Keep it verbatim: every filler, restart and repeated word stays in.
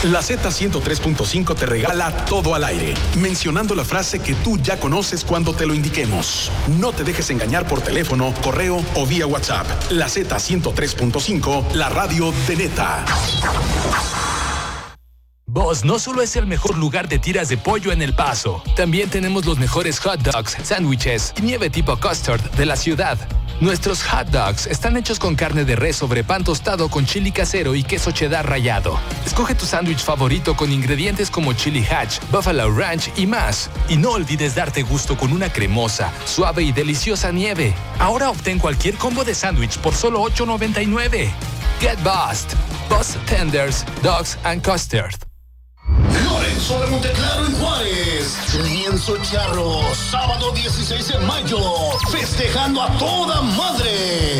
La Z ciento tres punto cinco te regala todo al aire, mencionando la frase que tú ya conoces cuando te lo indiquemos. No te dejes engañar por teléfono, correo o vía WhatsApp. La Z ciento tres punto cinco, la radio de neta. Boss no solo es el mejor lugar de tiras de pollo en El Paso, también tenemos los mejores hot dogs, sándwiches y nieve tipo custard de la ciudad. Nuestros hot dogs están hechos con carne de res sobre pan tostado con chili casero y queso cheddar rallado. Escoge tu sándwich favorito con ingredientes como chili hatch, buffalo ranch y más. Y no olvides darte gusto con una cremosa, suave y deliciosa nieve. Ahora obtén cualquier combo de sándwich por solo ocho noventa y nueve. Get Bossed. Boss Tenders, Dogs and Custard. Lorenzo de Monteclaro en Juárez. Lienzo Charro, sábado dieciséis de mayo, festejando a toda madre.